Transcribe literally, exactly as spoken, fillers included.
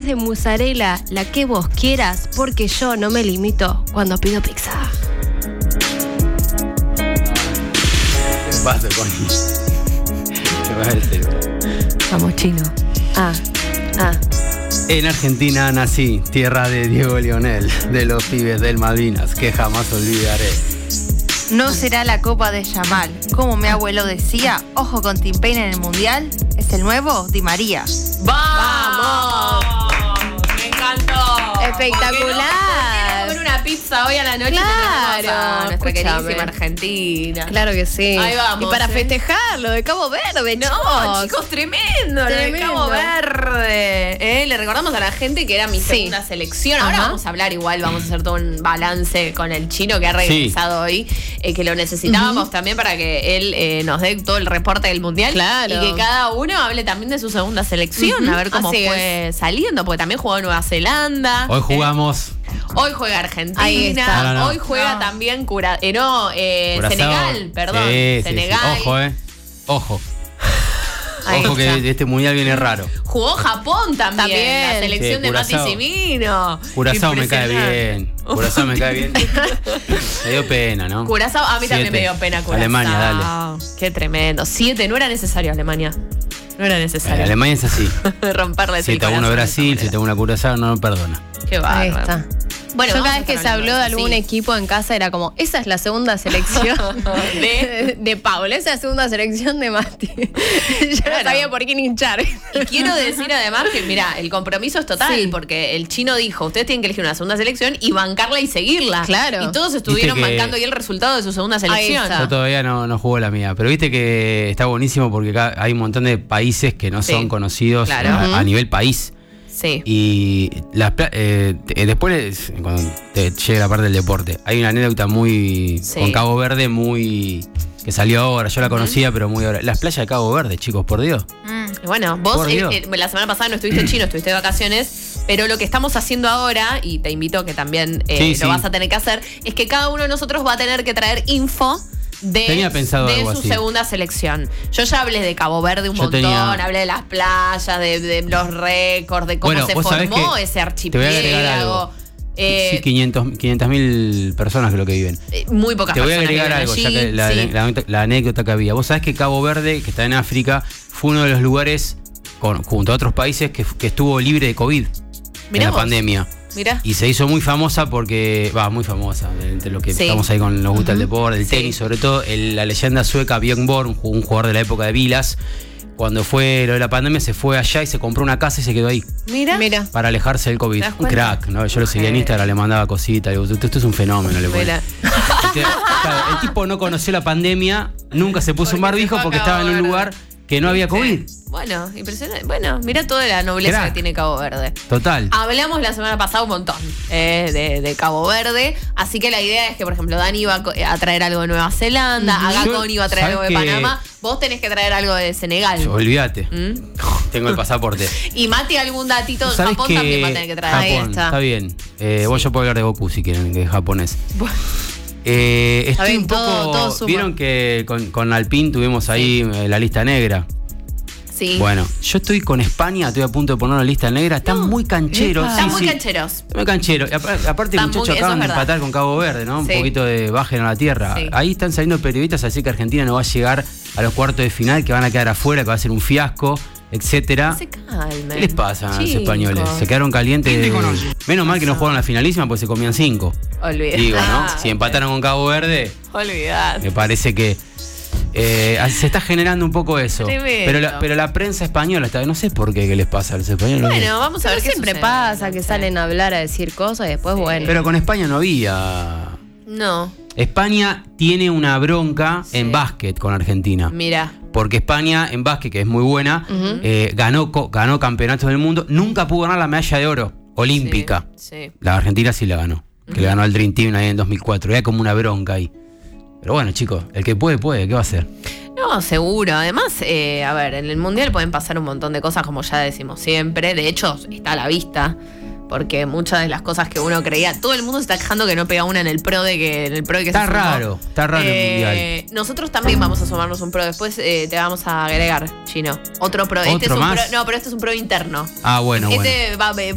de mozzarella, la que vos quieras, porque yo no me limito cuando pido pizza. ¿Qué pasa, Connie? ¿Qué va a decir? Vamos, chino. Ah, ah. En Argentina nací, tierra de Diego Lionel, de los pibes del Malvinas, que jamás olvidaré. No será la copa de Yamal. Como mi abuelo decía, ojo con Tim Payne en el Mundial, es el nuevo Di María. ¡Vamos! ¡Me encantó! Espectacular. Comer una pizza hoy a la noche. Claro, y a nuestra escúchame. queridísima Argentina. Claro que sí. Ahí vamos, Y para ¿eh? festejarlo de Cabo Verde, No, chicos. chicos, tremendo, Tremendo. lo de Cabo Verde. Eh, le recordamos a la gente que era mi Sí. segunda selección. Ahora Ajá. vamos a hablar igual, vamos a hacer todo un balance con el chino que ha regresado hoy, eh, que lo necesitábamos uh-huh. también para que él eh, nos dé todo el reporte del Mundial. Claro. Y que cada uno hable también de su segunda selección, Uh-huh. a ver cómo Así fue saliendo, porque también jugó Nueva Zelanda. Hoy jugamos. Eh, hoy juega Argentina. Ahí está. No, no, no. Hoy juega No. también Cura, eh, no, eh, Curazao. Senegal, perdón. Sí, sí, Senegal. sí. Ojo, eh. Ojo. Ahí Ojo está. que este mundial viene raro. Jugó Japón también, También. la selección Sí, de Mati Curazao. Cimino. Curazao me cae Impresionante. bien. Curazao me cae bien. Me dio pena, ¿no? Curazao, a mí Siete. también me dio pena Curazao. Alemania, dale. Qué tremendo. Siete, no era necesario Alemania. No era Eh, necesario. Alemania es así. Romperle siete a uno Brasil, siete a uno Curazao, no lo perdona. Qué Ahí bárbaro. está. Bueno, Yo vamos cada a vez que estar se habló de hablando algún eso, sí. equipo en casa era como, esa es la segunda selección de, de Paula, esa es la segunda selección de Mati. Yo Claro. no sabía por quién hinchar. Y quiero decir además que, mira, el compromiso es total, Sí. porque el chino dijo, ustedes tienen que elegir una segunda selección y bancarla y seguirla. Claro. Y todos estuvieron Viste que- bancando ahí el resultado de su segunda selección. está. Yo todavía no, no juego la mía, pero viste que está buenísimo porque acá hay un montón de países que no Sí. son conocidos Claro. a, Ujú. a nivel país. Sí. Y las pla- eh, te- después, cuando te llegue la parte del deporte, hay una anécdota muy Sí. con Cabo Verde, muy que salió ahora. Yo la conocía, pero muy ahora. Las playas de Cabo Verde, chicos, por Dios. Mm. Y Bueno, vos Por eh, Dios. eh, la semana pasada no estuviste chino, estuviste de vacaciones, pero lo que estamos haciendo ahora, y te invito a que también eh, Sí, lo sí. vas a tener que hacer, es que cada uno de nosotros va a tener que traer info de, Tenía pensado de algo su así. segunda selección. Yo ya hablé de Cabo Verde un Yo montón, tenía- hablé de las playas, de, de los récords, de cómo Bueno, se vos sabés formó que ese te voy a agregar archipiélago. algo. Eh, sí, quinientas mil personas creo que viven. eh, muy pocas Te voy a personas agregar viven algo, allí, ya que la, sí. la- la anécdota que había. Vos sabés que Cabo Verde, que está en África, fue uno de los lugares, con- junto a otros países, que, que estuvo libre de COVID Mirá en la vos. pandemia. Mirá. Y se hizo muy famosa porque, va, muy famosa, entre los que Sí. estamos ahí con nos gusta el deporte, el Sí. tenis, sobre todo, el- la leyenda sueca Björn Borg, un, un jugador de la época de Vilas, cuando fue lo de la pandemia se fue allá y se compró una casa y se quedó ahí Mira. Mira. para alejarse del COVID. ¿Te das Un cuenta? crack, ¿no? Yo lo seguía en Mujer. Instagram, le mandaba cositas, le digo, esto es un fenómeno, le ponía. Mira. Este, claro, el tipo no conoció la pandemia, nunca se puso Porque un barbijo se fue a porque Cabo estaba en un Verde. lugar que no había COVID. Bueno, impresionante. Bueno, mira toda la nobleza Crack. que tiene Cabo Verde. Total. Hablamos la semana pasada un montón eh, de, de Cabo Verde, así que la idea es que, por ejemplo, Dani iba a co- a traer algo de Nueva Zelanda, Ujú. Agacón iba a traer ¿Sabes algo de qué? Panamá, vos tenés que traer algo de Senegal. Olvídate. ¿Mm? Tengo el pasaporte. Y Mati algún datito de ¿Sabés Japón que también va a tener que traer. Ahí Japón, está. está bien. Eh, Bueno, yo puedo hablar de Goku si quieren, que es japonés. Eh, Está estoy bien, un poco. todo- todo suma. Vieron que con, con Alpine tuvimos ahí eh, la lista negra. Sí. Bueno, yo estoy con España, estoy a punto de poner una lista negra. Están muy cancheros. epa. Están sí, muy sí. cancheros. Muy canchero. Y apa- Aparte, Están muchachos muy- eso acaban es de verdad. empatar con Cabo Verde, ¿no? Un Sí. poquito de bajen a la tierra. Sí. Ahí están saliendo periodistas, así que Argentina no va a llegar a los cuartos de final, que van a quedar afuera, que va a ser un fiasco, etcétera. Se calmen. ¿Qué les pasa a los Chicos. españoles? Se quedaron calientes. Menos mal que no jugaron la finalísima porque se comían cinco. Olvidate. Digo, ¿no? Si empataron con Cabo Verde, Olvidate. me parece que eh, se está generando un poco eso. Tremendo. Pero la, pero la prensa española está, no sé por qué, qué les pasa a los españoles. Bueno, vamos a Pero ver qué siempre sucede. pasa que Sí. salen a hablar, a decir cosas y después, bueno. Pero con España no había. No, España tiene una bronca en básquet con Argentina. mira. Porque España en básquet, que es muy buena, Ujú. eh, ganó, co- ganó campeonatos del mundo, nunca pudo ganar la medalla de oro olímpica. Sí. sí. La Argentina sí la ganó, que le ganó al Dream Team ahí en dos mil cuatro. Era como una bronca ahí. Pero bueno, chicos, el que puede, puede. ¿Qué va a hacer? No, seguro. Además, eh, a ver, en el Mundial pueden pasar un montón de cosas, como ya decimos siempre. De hecho, está a la vista. Porque muchas de las cosas que uno creía, todo el mundo se está quejando que no pega una en el pro de que en el pro de que Está se sumó. raro, está raro el Eh, Nosotros también vamos a sumarnos un pro. Después eh, te vamos a agregar, Chino. Otro pro. Este ¿Otro es un más? pro. No, pero este es un pro interno. Ah, bueno, bueno. este va,